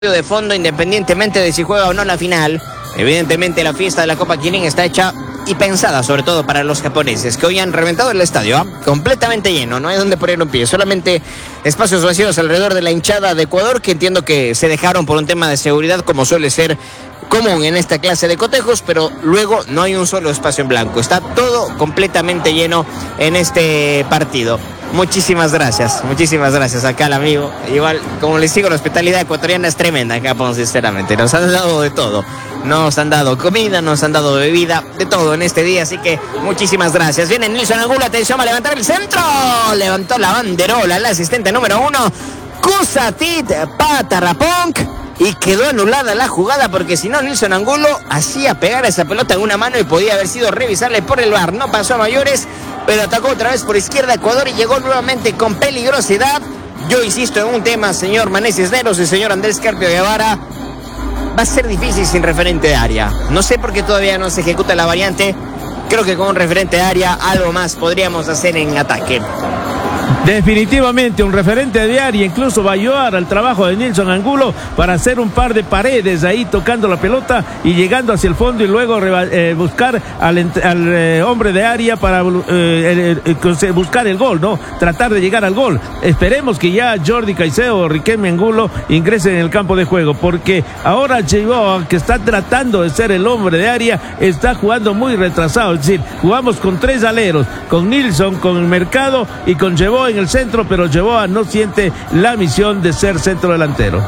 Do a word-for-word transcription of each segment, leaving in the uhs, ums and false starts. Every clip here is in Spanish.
de fondo, independientemente de si juega o no la final. Evidentemente la fiesta de la Copa Kirin está hecha y pensada sobre todo para los japoneses, que hoy han reventado el estadio, ¿eh? Completamente lleno, no hay donde poner un pie, solamente espacios vacíos alrededor de la hinchada de Ecuador, que entiendo que se dejaron por un tema de seguridad, como suele ser común en esta clase de cotejos, pero luego no hay un solo espacio en blanco, está todo completamente lleno en este partido. Muchísimas gracias, muchísimas gracias acá al amigo. Igual, como les digo, la hospitalidad ecuatoriana es tremenda en Japón, sinceramente. Nos han dado de todo. Nos han dado comida, nos han dado bebida, de todo en este día. Así que muchísimas gracias. Viene Nilson Angulo, atención, va a levantar el centro. Levantó la banderola, el asistente número uno. Kusatit Patarapunk. Y quedó anulada la jugada porque si no Nilson Angulo hacía pegar esa pelota en una mano y podía haber sido revisarle por el V A R. No pasó a mayores, pero atacó otra vez por izquierda Ecuador y llegó nuevamente con peligrosidad. Yo insisto en un tema, señor Mané Cisneros y señor Andrés Carpio Guevara. Va a ser difícil sin referente de área. No sé por qué todavía no se ejecuta la variante. Creo que con un referente de área algo más podríamos hacer en ataque. Definitivamente un referente de área, incluso va a ayudar al trabajo de Nilson Angulo para hacer un par de paredes ahí tocando la pelota y llegando hacia el fondo y luego eh, buscar al, al eh, hombre de área para eh, eh, buscar el gol, ¿no? Tratar de llegar al gol. Esperemos que ya Jordi Caicedo o Riquelme Angulo ingresen en el campo de juego, porque ahora Jeboa, que está tratando de ser el hombre de área, está jugando muy retrasado. Es decir, jugamos con tres aleros, con Nilson, con Mercado y con Jeboa en el centro, pero Jeboa no siente la misión de ser centro delantero.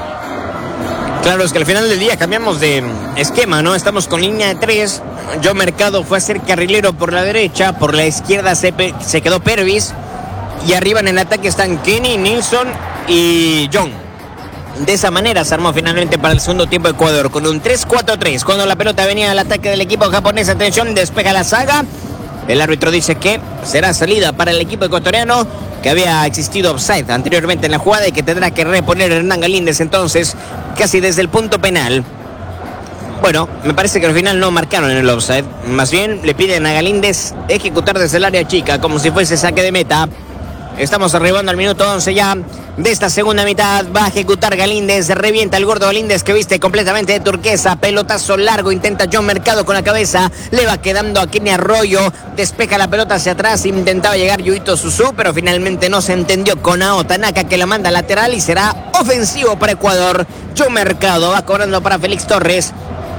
Claro, es que al final del día cambiamos de esquema, ¿no? Estamos con línea de tres. John Mercado fue a ser carrilero por la derecha, por la izquierda se, se quedó Pervis y arriba en el ataque están Kenny, Nilson y John. De esa manera se armó finalmente para el segundo tiempo Ecuador con un tres cuatro tres. Cuando la pelota venía al ataque del equipo japonés, atención, despeja la saga. El árbitro dice que será salida para el equipo ecuatoriano, que había existido offside anteriormente en la jugada y que tendrá que reponer Hernán Galíndez entonces casi desde el punto penal. Bueno, me parece que al final no marcaron el offside, más bien le piden a Galíndez ejecutar desde el área chica como si fuese saque de meta. Estamos arribando al minuto once ya de esta segunda mitad. Va a ejecutar Galíndez, revienta el gordo Galíndez que viste completamente de turquesa. Pelotazo largo, intenta John Mercado con la cabeza. Le va quedando a Kenny Arroyo. Despeja la pelota hacia atrás. Intentaba llegar Yuito Susu, pero finalmente no se entendió con Ao Tanaka, que la manda lateral y será ofensivo para Ecuador. John Mercado va cobrando para Félix Torres.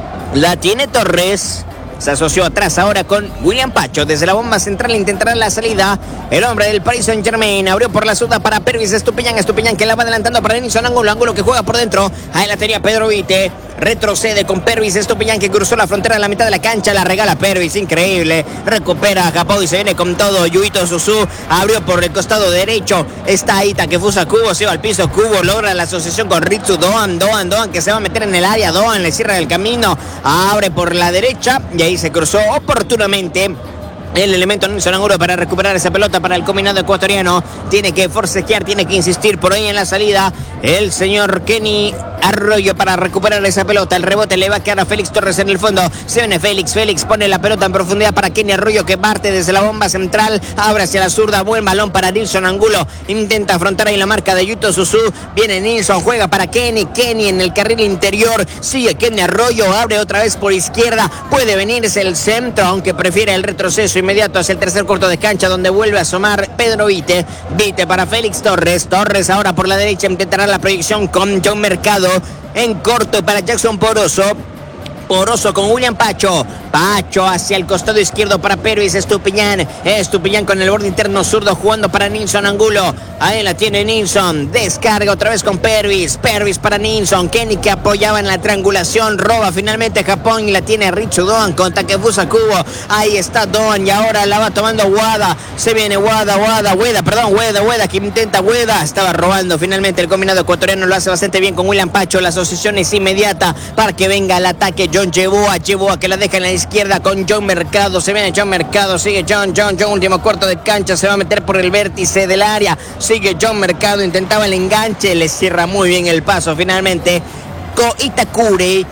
La tiene Torres. Se asoció atrás ahora con William Pacho. Desde la bomba central intentará la salida. El hombre del Paris Saint Germain abrió por la zurda para Pervis Estupiñán. Estupiñán que la va adelantando para Nilson Angulo. Angulo que juega por dentro. Ahí la tenía Pedro Vite. Retrocede con Pervis Estupiñán que cruzó la frontera en la mitad de la cancha. La regala Pervis. Increíble. Recupera a Japón y se viene con todo. Yuito Susu abrió por el costado derecho. Está ahí Takefusa Kubo. Se va al piso. Kubo logra la asociación con Ritsu Doan. Doan, Doan que se va a meter en el área. Doan le cierra el camino. Abre por la derecha. Y ahí se cruzó oportunamente el elemento Nilson Angulo para recuperar esa pelota para el combinado ecuatoriano. Tiene que forcejear, tiene que insistir por ahí en la salida el señor Kenny Arroyo para recuperar esa pelota. El rebote le va a quedar a Félix Torres en el fondo. Se viene Félix, Félix pone la pelota en profundidad para Kenny Arroyo que parte desde la bomba central. Abre hacia la zurda, buen balón para Nilson Angulo. Intenta afrontar ahí la marca de Yuito Susu. Viene Nilson, juega para Kenny. Kenny en el carril interior. Sigue Kenny Arroyo, abre otra vez por izquierda. Puede venirse el centro, aunque prefiere el retroceso inmediato hacia el tercer cuarto de cancha, donde vuelve a asomar Pedro Vite. Vite para Félix Torres. Torres ahora por la derecha intentará la proyección con John Mercado. En corto para Jackson Poroso. Poroso con William Pacho. Pacho hacia el costado izquierdo para Pervis Estupiñán. Estupiñán con el borde interno zurdo jugando para Nilson Angulo. Ahí la tiene Nilson. Descarga otra vez con Pervis. Pervis para Nilson. Kenny que apoyaba en la triangulación. Roba finalmente Japón y la tiene Ritsu Doan con Takefusa Kubo. Ahí está Doan y ahora la va tomando Wada. Se viene Wada, Wada, Weda, perdón, Weda, Weda que intenta Weda. Estaba robando finalmente el combinado ecuatoriano. Lo hace bastante bien con William Pacho. La asociación es inmediata para que venga el ataque. John Jeboa, Jeboa que la deja en la izquierda con John Mercado. Se viene John Mercado, sigue John, John, John, último cuarto de cancha. Se va a meter por el vértice del área. Sigue John Mercado, intentaba el enganche. Le cierra muy bien el paso finalmente Ko Itakure.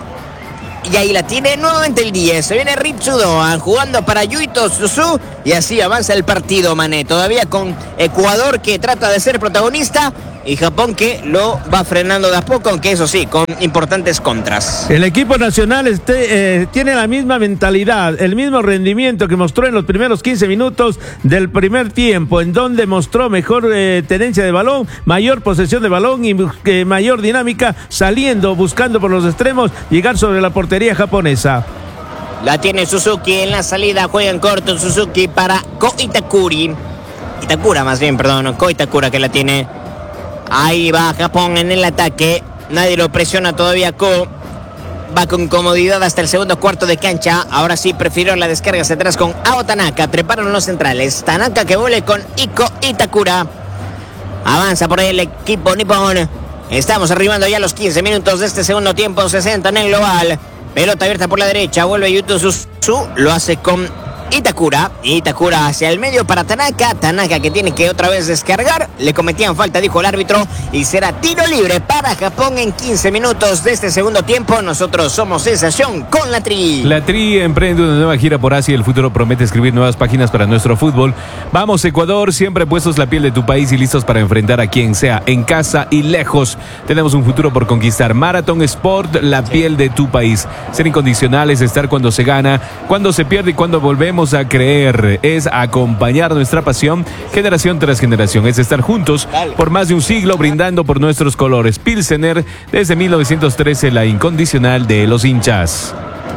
Y ahí la tiene nuevamente el diez. Se viene Ritsu Doan jugando para Yuito Susu. Y así avanza el partido, Mané. Todavía con Ecuador que trata de ser protagonista. y Japón que lo va frenando de a poco, aunque eso sí, con importantes contras. El equipo nacional este, eh, tiene la misma mentalidad, el mismo rendimiento que mostró en los primeros quince minutos del primer tiempo, en donde mostró mejor eh, tenencia de balón, mayor posesión de balón y eh, mayor dinámica, saliendo, buscando por los extremos, llegar sobre la portería japonesa. La tiene Suzuki en la salida, juega en corto Suzuki para Ko Itakuri. Itakura más bien, perdón, Ko Itakura que la tiene. Ahí va Japón en el ataque, nadie lo presiona todavía. Ko va con comodidad hasta el segundo cuarto de cancha. Ahora sí prefirió la descarga hacia atrás con Ao Tanaka, treparon los centrales. Tanaka que vuelve con Iko Itakura. Avanza por ahí el equipo nipón. Estamos arribando ya a los quince minutos de este segundo tiempo, sesenta en el global. Pelota abierta por la derecha, vuelve Yuto Suzu, lo hace con Itakura. Itakura hacia el medio para Tanaka. Tanaka que tiene que otra vez descargar. Le cometían falta, dijo el árbitro, y será tiro libre para Japón en quince minutos de este segundo tiempo. Nosotros somos sensación con la Tri. La Tri emprende una nueva gira por Asia y el futuro promete escribir nuevas páginas para nuestro fútbol. Vamos Ecuador, siempre puestos la piel de tu país y listos para enfrentar a quien sea, en casa y lejos. Tenemos un futuro por conquistar. Marathon Sport, la piel de tu país. Ser incondicionales, estar cuando se gana, cuando se pierde y cuando volvemos a creer, es acompañar nuestra pasión generación tras generación, es estar juntos por más de un siglo brindando por nuestros colores. Pilsener, desde mil novecientos trece, la incondicional de los hinchas.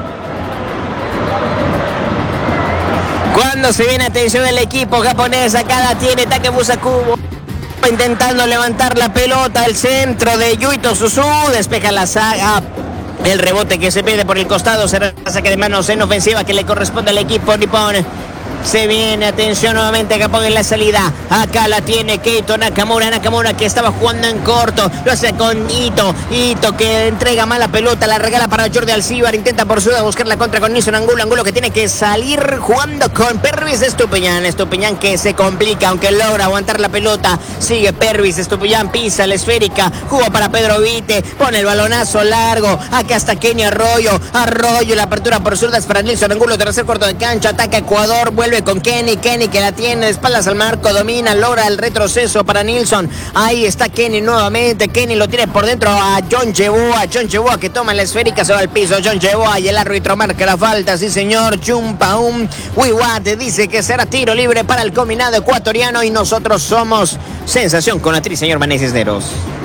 Cuando se viene, atención, el equipo japonés, acá la tiene Takefusa Kubo, intentando levantar la pelota al centro de Yuito Suzu, despeja la saga. El rebote que se pierde por el costado será saque de manos en ofensiva que le corresponde al equipo nipón. Se viene, atención, nuevamente Japón en la salida. Acá la tiene Keito Nakamura. Nakamura que estaba jugando en corto. Lo hace con Ito. Ito que entrega mala pelota. La regala para Jordi Alcibar. Intenta por su lado buscar la contra con Nilson Angulo. Angulo que tiene que salir jugando con Pervis Estupiñán. Estupiñán que se complica aunque logra aguantar la pelota. Sigue Pervis. Estupiñán pisa la esférica. Jugó para Pedro Vite. Pone el balonazo largo. Acá está Kenny Arroyo. Arroyo. La apertura por zurdas para Nilson Angulo. Tercer cuarto de cancha. Ataca Ecuador. Vuelve con Kenny, Kenny que la tiene de espaldas al marco, domina, logra el retroceso para Nilson. Ahí está Kenny nuevamente, Kenny lo tiene por dentro a John Cheboa, John Cheboa que toma la esférica, se va al piso, John Cheboa y el árbitro marca la falta, sí señor. Chumpaum Wiwat dice que será tiro libre para el combinado ecuatoriano y nosotros somos sensación con la Tri, señor Vanés Cisneros.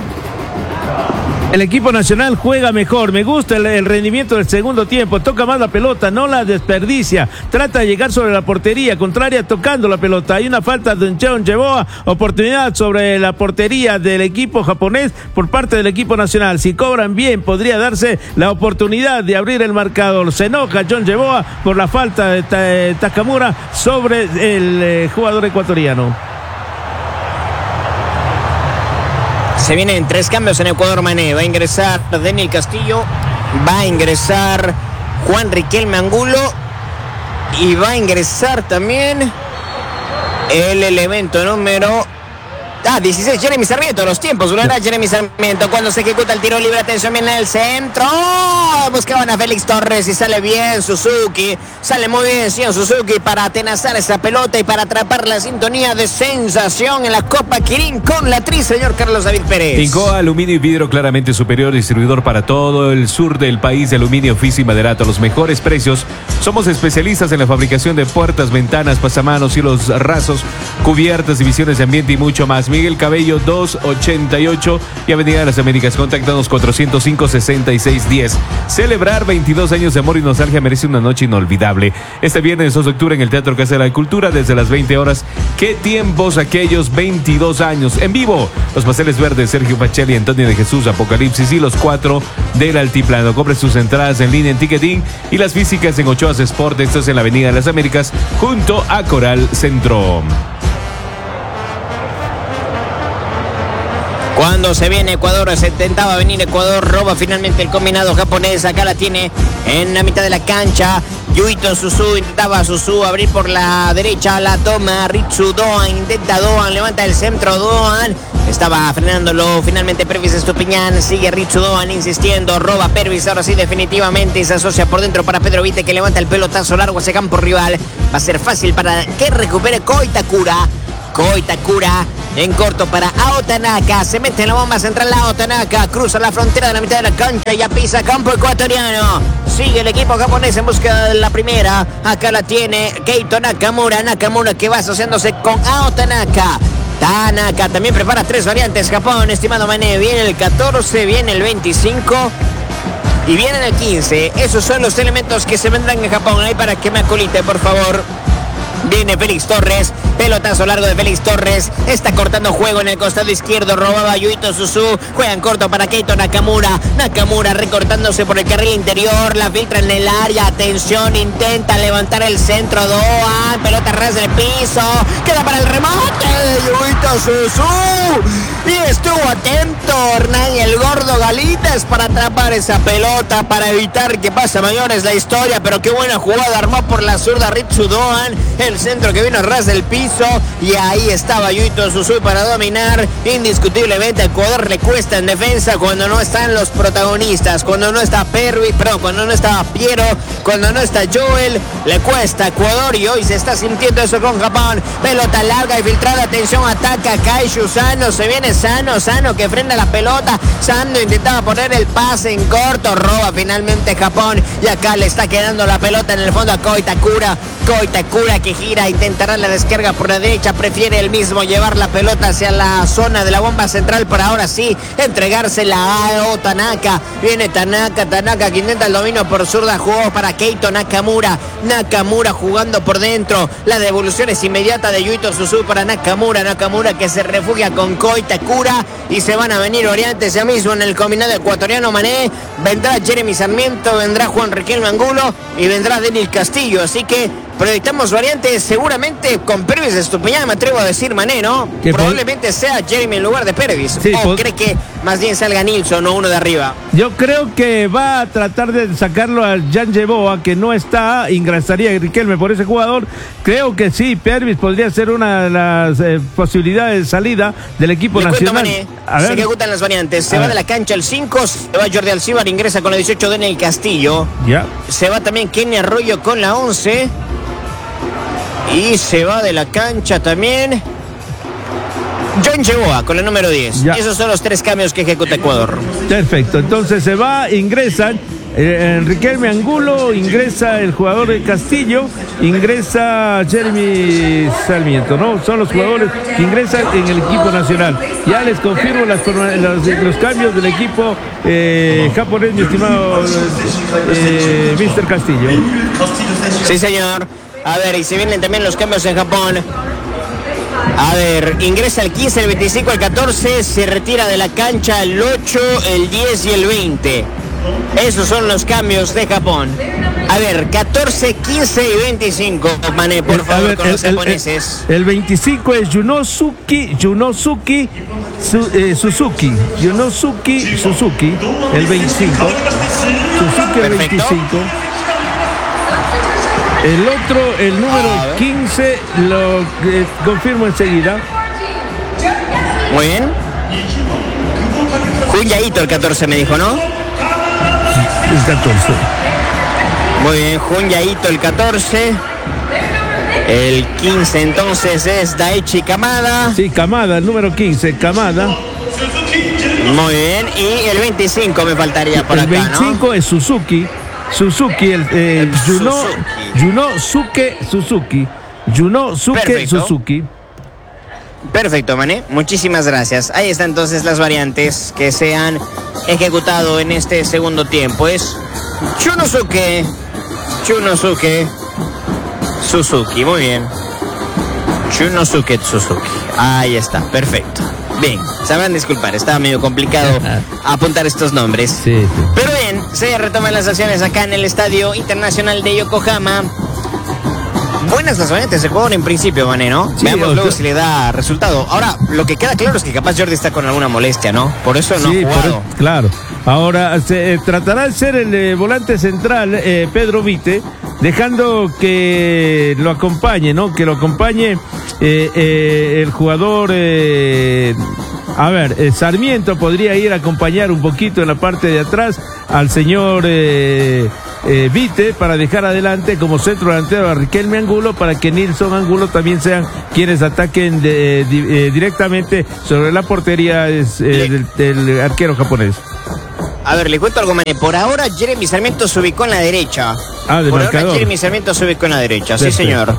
El equipo nacional juega mejor, me gusta el, el rendimiento del segundo tiempo, toca más la pelota, no la desperdicia, trata de llegar sobre la portería contraria tocando la pelota. Hay una falta de John Cheboa, oportunidad sobre la portería del equipo japonés por parte del equipo nacional. Si cobran bien podría darse la oportunidad de abrir el marcador. Se enoja John Cheboa por la falta de ta Takamura sobre el eh, jugador ecuatoriano. Se vienen tres cambios en Ecuador, Mané. Va a ingresar Daniel Castillo, va a ingresar Juan Riquelme Angulo y va a ingresar también el elemento número ah, dieciséis, Jeremy Sarmiento. Los tiempos, lo hará Jeremy Sarmiento cuando se ejecuta el tiro libre. Atención, viene el centro. Buscaban a Félix Torres y sale bien Suzuki. Sale muy bien Sion Suzuki para atenazar esa pelota y para atrapar la sintonía de sensación en la Copa Kirin con la Tri, señor Carlos David Pérez. Tincoa, aluminio y vidrio claramente superior, distribuidor para todo el sur del país de aluminio, oficio y maderato. Los mejores precios. Somos especialistas en la fabricación de puertas, ventanas, pasamanos, cielos rasos, cubiertas, divisiones de ambiente y mucho más. Miguel Cabello doscientos ochenta y ocho y Avenida de las Américas. Contáctanos cuatrocientos cinco, sesenta y seis diez. Celebrar veintidós años de amor y nostalgia merece una noche inolvidable. Este viernes dos de octubre en el Teatro Casa de la Cultura desde las veinte horas. ¿Qué tiempos aquellos? veintidós años. En vivo, los pasteles verdes, Sergio Pacelli, Antonio de Jesús, Apocalipsis y los cuatro del Altiplano. Compre sus entradas en línea en Ticketing y las físicas en Ochoas Sport. Esto es en la Avenida de las Américas junto a Coral Centro. Cuando se viene Ecuador, se intentaba venir Ecuador, roba finalmente el combinado japonés. Acá la tiene en la mitad de la cancha. Yuito Suzu, intentaba Suzu abrir por la derecha, la toma Ritsu Doan, intenta Doan, levanta el centro Doan. Estaba frenándolo finalmente Pervis Estupiñán, sigue Ritsu Doan insistiendo, roba Pervis, ahora sí definitivamente y se asocia por dentro para Pedro Vite que levanta el pelotazo largo hacia campo rival. Va a ser fácil para que recupere Ko Itakura. Koitakura en corto para Aotanaka. Se mete en la bomba central Aotanaka. Cruza la frontera de la mitad de la cancha y ya pisa campo ecuatoriano. Sigue el equipo japonés en búsqueda de la primera. Acá la tiene Keito Nakamura. Nakamura que va asociándose con Aotanaka. Tanaka también prepara tres variantes. Japón, estimado Mané. Viene el catorce, viene el veinticinco y viene el quince. Esos son los elementos que se vendrán en Japón. Ahí para que me acolite, por favor. Viene Félix Torres, pelotazo largo de Félix Torres, está cortando juego en el costado izquierdo, robaba Yuito Suzu, juegan corto para Keito Nakamura, Nakamura recortándose por el carril interior, la filtra en el área, atención, intenta levantar el centro, Doan, pelota ras del piso, queda para el remate de Yuito Suzu, y estuvo atento Hernán el gordo Galitas para atrapar esa pelota, para evitar que pase a mayores la historia, pero qué buena jugada armó por la zurda Ritsu Doan, el centro que vino a ras del piso y ahí estaba Yuito Suzu para dominar. Indiscutiblemente a Ecuador le cuesta en defensa cuando no están los protagonistas, cuando no está Perry, perdón, cuando no está Piero, cuando no está Joel, le cuesta a Ecuador y hoy se está sintiendo eso con Japón. Pelota larga y filtrada, atención, ataca Kaishu Sano, se viene Sano, Sano que frena la pelota, Sano intentaba poner el pase en corto, roba finalmente Japón y acá le está quedando la pelota en el fondo a Koitakura, Koitakura que gira, intentará la descarga por la derecha, prefiere él mismo llevar la pelota hacia la zona de la bomba central para ahora sí entregársela a Tanaka. Viene Tanaka, Tanaka que intenta el dominio por zurda, jugó para Keito Nakamura, Nakamura jugando por dentro, la devolución es inmediata de Yuito Suzu para Nakamura, Nakamura que se refugia con Koitakura y se van a venir variantes ya mismo en el combinado ecuatoriano. Mané, vendrá Jeremy Sarmiento, vendrá Juan Riquelme Angulo y vendrá Denis Castillo, así que proyectamos variantes seguramente con Pervis Estupiñán, me atrevo a decir, Mané, ¿no? Probablemente sea Jeremy en lugar de Pervis. Sí, ¿O cree que más bien salga Nilsson o uno de arriba? Yo creo que va a tratar de sacarlo al Jan Yeboah, que no está, ingresaría Riquelme por ese jugador. Creo que sí, Pervis podría ser una de las eh, posibilidades de salida del equipo Le nacional. Cuento, Mané, se ejecutan las variantes. Se a va ver. de la cancha el cinco, se va Jordi Alcibar, ingresa con la dieciocho Daniel Castillo. Ya. Se va también Kenny Arroyo con la once. Y se va de la cancha también John Yeboah con el número diez. Ya. Esos son los tres cambios que ejecuta Ecuador. Perfecto, entonces se va, ingresan eh, Riquelme Angulo, ingresa el jugador de Castillo, ingresa Jeremy Sarmiento, ¿no? Son los jugadores que ingresan en el equipo nacional. Ya les confirmo las, las, los cambios del equipo eh, japonés, mi estimado eh, mister Castillo. Sí, señor. A ver, y se vienen también los cambios en Japón. A ver, ingresa el quince, el veinticinco, el catorce, se retira de la cancha el ocho, el diez y el veinte. Esos son los cambios de Japón. A ver, catorce, quince y veinticinco, Mané, por favor, ver, con el, los japoneses. El, el veinticinco es Yunosuke, Yunosuke su, eh, Suzuki. Yunosuke Suzuki, el veinticinco. Suzuki el veinticinco. El otro, el número quince, lo eh, confirmo enseguida. Muy bien. Junyaito el catorce me dijo, ¿no? El catorce. Muy bien, Junyaito el catorce. El quince entonces es Daichi Kamada. Sí, Kamada, el número quince, Kamada. Muy bien, y el veinticinco me faltaría por el acá, veinticinco, ¿no? Es Suzuki. Suzuki, el, eh, el Yuno, Suzuki. Yunosuke Suzuki. Yunosuke Perfecto. Suzuki. Perfecto, Mané. Muchísimas gracias. Ahí están entonces las variantes que se han ejecutado en este segundo tiempo. Es Yunosuke, Yunosuke Suzuki. Muy bien. Yunosuke Suzuki. Ahí está, perfecto. Bien, sabrán disculpar, estaba medio complicado apuntar estos nombres. Sí, sí. Pero bien, se retoman las acciones acá en el Estadio Internacional de Yokohama. Buenas las variantes de Ecuador en principio, Mané, ¿no? Sí, Veamos luego si le da resultado. Ahora, lo que queda claro es que capaz Jordi está con alguna molestia, ¿no? Por eso no sí, ha jugado. Por, claro. Ahora, se eh, tratará de ser el eh, volante central, eh, Pedro Vite, dejando que lo acompañe, ¿no? Que lo acompañe eh, eh, el jugador... Eh, a ver, eh, Sarmiento podría ir a acompañar un poquito en la parte de atrás al señor... Eh, eh, Vite para dejar adelante como centro delantero a Riquelme Angulo, para que Nilson Angulo también sean quienes ataquen de, de, eh, directamente sobre la portería es, eh, del, del arquero japonés. A ver, le cuento algo, Mané. Por ahora, Jeremy Sarmiento se ubicó en la derecha. Ah, de Por marcador. ahora, Jeremy Sarmiento se ubicó en la derecha. Perfecto. Sí, señor.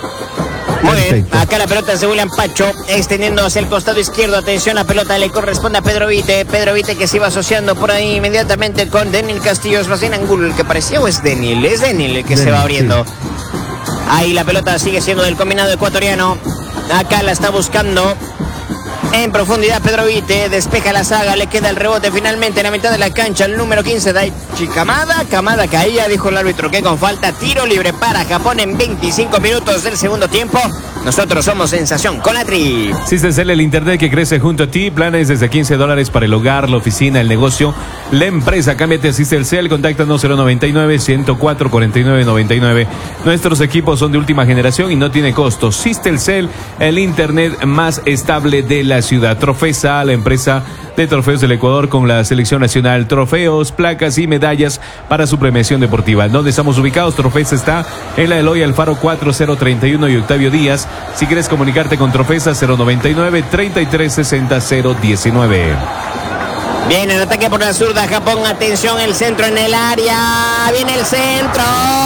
Muy bien, Perfecto. acá la pelota de William Pacho, extendiendo hacia el costado izquierdo. Atención, la pelota le corresponde a Pedro Vite. Pedro Vite que se iba asociando por ahí inmediatamente con Daniel Castillo. Es Racine Angulo el que parecía, o es Daniel. Es Daniel el que Daniel, se va abriendo. sí. Ahí la pelota sigue siendo del combinado ecuatoriano. Acá la está buscando en profundidad Pedro Vite, despeja la saga, le queda el rebote finalmente en la mitad de la cancha, el número quince, Daichi Kamada. Kamada caía, dijo el árbitro que con falta, tiro libre para Japón en veinticinco minutos del segundo tiempo. Nosotros somos sensación con la tri. Systemcel, el internet que crece junto a ti. Planes desde quince dólares para el hogar, la oficina, el negocio, la empresa. Cámbiate a Systemcel, contáctanos cero noventa y nueve, ciento cuatro, cuarenta y nueve noventa y nueve. Nuestros equipos son de última generación y no tiene costo. Systemcel, el internet más estable de la ciudad. Trofesa, la empresa de trofeos del Ecuador con la selección nacional. Trofeos, placas y medallas para su premiación deportiva. ¿Dónde estamos ubicados? Trofesa está en la Eloy Alfaro cuatro cero treinta y uno y Octavio Díaz. Si quieres comunicarte con Trofesa, cero noventa y nueve, treinta y tres sesenta, cero diecinueve. Viene el ataque por la zurda, Japón, atención, el centro en el área, viene el centro,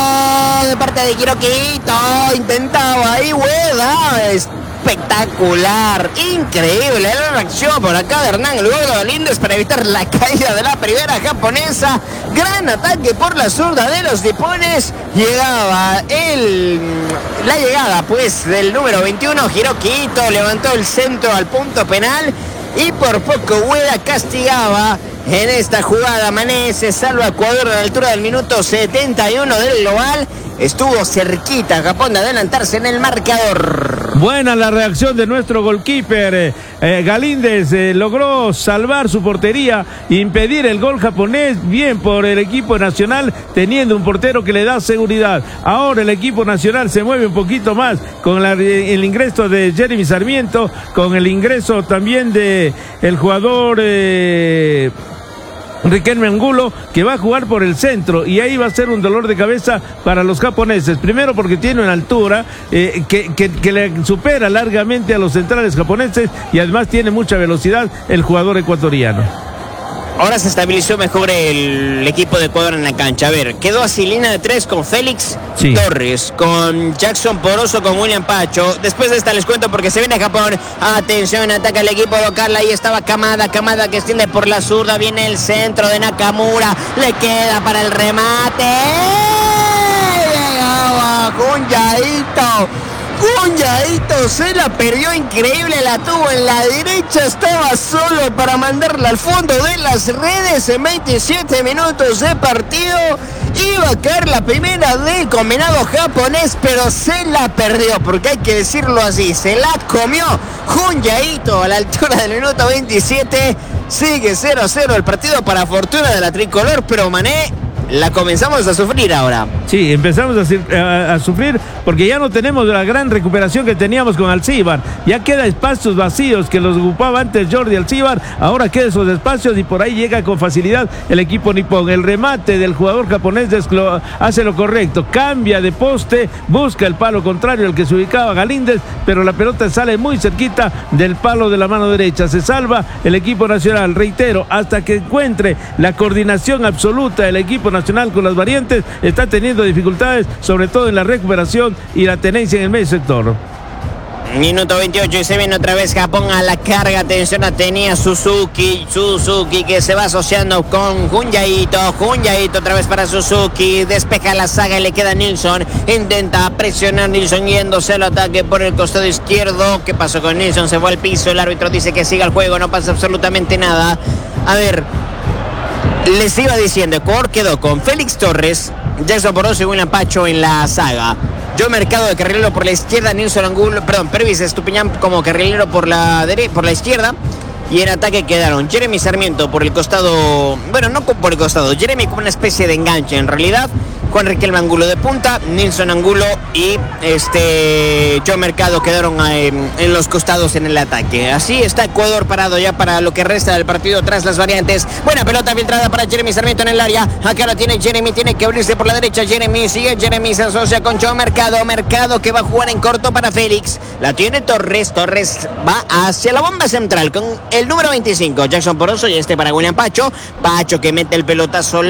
de parte de Quiroquito, intentaba ahí, Hueda, espectacular, increíble la reacción por acá de Hernán El Gordo Galíndez para evitar la caída de la primera japonesa. Gran ataque por la zurda de los nipones. Llegaba el la llegada pues del número veintiuno, Quiroquito, levantó el centro al punto penal y por poco Hueda castigaba. En esta jugada, Mané se salva Ecuador a la altura del minuto setenta y uno del global. Estuvo cerquita Japón de adelantarse en el marcador. Buena la reacción de nuestro goalkeeper. Eh, eh, Galíndez eh, logró salvar su portería, impedir el gol japonés. Bien por el equipo nacional, teniendo un portero que le da seguridad. Ahora el equipo nacional se mueve un poquito más con la, el ingreso de Jeremy Sarmiento, con el ingreso también de el jugador Eh, Riquelme Angulo, que va a jugar por el centro, y ahí va a ser un dolor de cabeza para los japoneses. Primero porque tiene una altura eh, que, que, que le supera largamente a los centrales japoneses, y además tiene mucha velocidad el jugador ecuatoriano. Ahora se estabilizó mejor el equipo de Ecuador en la cancha. A ver, quedó así línea de tres con Félix Sí. Torres, con Jackson Poroso, con William Pacho. Después de esta les cuento porque se viene a Japón. Atención, ataca el equipo local. Ahí estaba Kamada, Kamada que extiende por la zurda. Viene el centro de Nakamura. Le queda para el remate. Llegaba con Yaito. Cuñadito se la perdió, increíble, la tuvo en la derecha, estaba solo para mandarla al fondo de las redes. En veintisiete minutos de partido iba a caer la primera del combinado japonés, pero se la perdió, porque hay que decirlo así, se la comió Cuñadito a la altura del minuto veintisiete. Sigue cero a cero el partido para fortuna de la tricolor, pero Mané, la comenzamos a sufrir ahora. Sí, empezamos a, a, a sufrir porque ya no tenemos la gran recuperación que teníamos con Alcíbar. Ya queda espacios vacíos que los ocupaba antes Jordi Alcíbar. Ahora queda esos espacios y por ahí llega con facilidad el equipo nipón. El remate del jugador japonés lo, hace lo correcto. Cambia de poste, busca el palo contrario al que se ubicaba Galíndez, pero la pelota sale muy cerquita del palo de la mano derecha. Se salva el equipo nacional. Reitero, hasta que encuentre la coordinación absoluta del equipo nacional con las variantes, está teniendo dificultades, sobre todo en la recuperación y la tenencia en el medio sector. Minuto veintiocho y se viene otra vez Japón a la carga. Atención, a tenía Suzuki, Suzuki que se va asociando con Junyaito, Junyaito otra vez para Suzuki, despeja la saga y le queda Nilsson, intenta presionar Nilsson yéndose al ataque por el costado izquierdo. ¿Qué pasó con Nilsson? Se fue al piso, el árbitro dice que siga el juego, no pasa absolutamente nada. A ver, les iba diciendo, Ecuador quedó con Félix Torres, Jackson Poroso y William Pacho en la saga. Yo Mercado de carrilero por la izquierda, Nilsson Angulo, perdón, Pervis Estupiñán como carrilero por la dere- por la izquierda. Y en ataque quedaron Jeremy Sarmiento por el costado, bueno, no por el costado, Jeremy como una especie de enganche en realidad. Juan Riquelme Angulo de punta, Nilson Angulo y este Joe Mercado quedaron eh, en los costados en el ataque. Así está Ecuador parado ya para lo que resta del partido tras las variantes. Buena pelota filtrada para Jeremy Sarmiento en el área. Acá lo tiene Jeremy, tiene que abrirse por la derecha. Jeremy sigue, Jeremy se asocia con Joe Mercado. Mercado que va a jugar en corto para Félix. La tiene Torres, Torres va hacia la bomba central con el número veinticinco, Jackson Poroso, y este para William Pacho. Pacho que mete el pelotazo